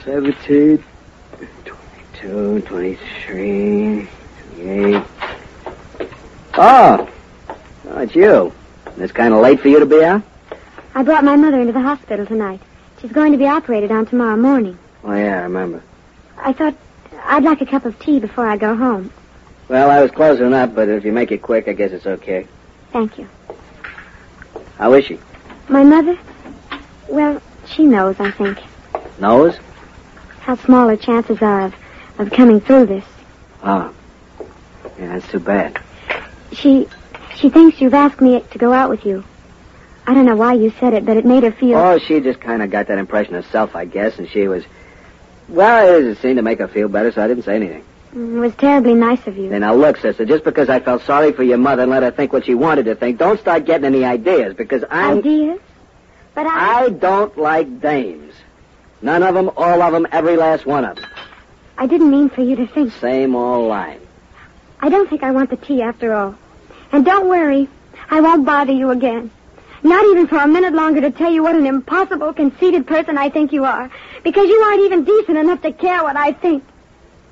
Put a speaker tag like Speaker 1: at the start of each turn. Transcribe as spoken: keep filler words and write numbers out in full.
Speaker 1: seventeen, twenty-two, twenty-three, twenty-eight. Oh, oh, it's you. It's kind of late for you to be out?
Speaker 2: I brought my mother into the hospital tonight. She's going to be operated on tomorrow morning.
Speaker 1: Oh, yeah, I remember.
Speaker 2: I thought I'd like a cup of tea before I go home.
Speaker 1: Well, I was closing up, but if you make it quick, I guess it's okay.
Speaker 2: Thank you.
Speaker 1: How is she?
Speaker 2: My mother? Well, she knows, I think.
Speaker 1: Knows?
Speaker 2: How small her chances are of, of coming through this.
Speaker 1: Oh. Yeah, that's too bad.
Speaker 2: She she thinks you've asked me to go out with you. I don't know why you said it, but it made her feel...
Speaker 1: Oh, she just kind of got that impression herself, I guess, and she was... Well, it seemed to make her feel better, so I didn't say anything.
Speaker 2: It was terribly nice of you.
Speaker 1: Hey, now look, sister, just because I felt sorry for your mother and let her think what she wanted to think, don't start getting any ideas, because I'm...
Speaker 2: Ideas? But I...
Speaker 1: I don't like dames. None of them, all of them, every last one of them.
Speaker 2: I didn't mean for you to think...
Speaker 1: Same old line.
Speaker 2: I don't think I want the tea after all. And don't worry, I won't bother you again. Not even for a minute longer to tell you what an impossible, conceited person I think you are. Because you aren't even decent enough to care what I think.